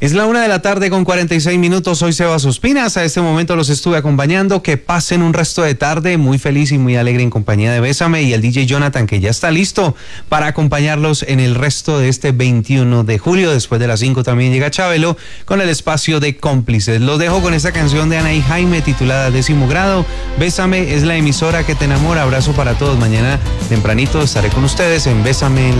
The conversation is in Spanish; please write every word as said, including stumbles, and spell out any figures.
Es la una de la tarde con cuarenta y seis minutos. Soy Sebas Ospinas. A este momento los estuve acompañando. Que pasen un resto de tarde muy feliz y muy alegre en compañía de Bésame y el D J Jonathan, que ya está listo para acompañarlos en el resto de este veintiuno de julio. Después de las cinco también llega Chabelo con el espacio de cómplices. Los dejo con esta canción de Ana y Jaime titulada Décimo Grado. Bésame es la emisora que te enamora. Abrazo para todos. Mañana tempranito estaré con ustedes en Bésame.